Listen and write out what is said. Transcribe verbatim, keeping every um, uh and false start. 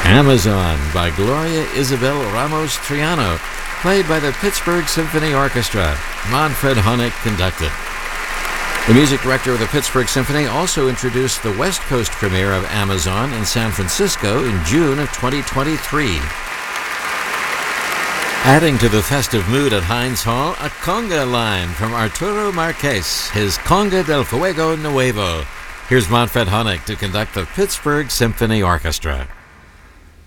Amazon by Gloria Isabel Ramos Triano, played by the Pittsburgh Symphony Orchestra. Manfred Honeck conducted. The music director of the Pittsburgh Symphony also introduced the West Coast premiere of Amazon in San Francisco in June of twenty twenty-three. Adding to the festive mood at Heinz Hall, a conga line from Arturo Marquez, his Conga del Fuego Nuevo. Here's Manfred Honeck to conduct the Pittsburgh Symphony Orchestra.